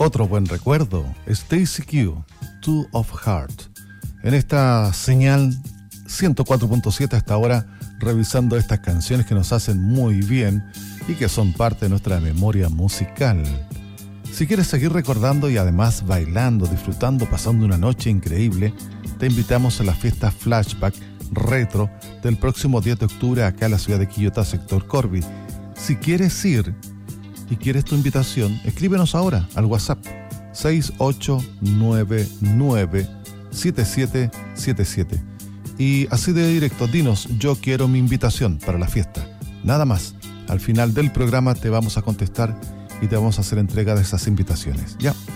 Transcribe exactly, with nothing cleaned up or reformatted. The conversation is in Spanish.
Otro buen recuerdo, Stacy Q, Two of Heart. En esta señal ciento cuatro punto siete hasta ahora, revisando estas canciones que nos hacen muy bien y que son parte de nuestra memoria musical. Si quieres seguir recordando y además bailando, disfrutando, pasando una noche increíble, te invitamos a la fiesta Flashback Retro del próximo diez de octubre acá en la ciudad de Quillota, sector Corby. Si quieres ir y quieres tu invitación, escríbenos ahora al WhatsApp seis ocho nueve nueve siete siete siete siete y así de directo, dinos: yo quiero mi invitación para la fiesta. Nada más, al final del programa te vamos a contestar y te vamos a hacer entrega de esas invitaciones. Ya.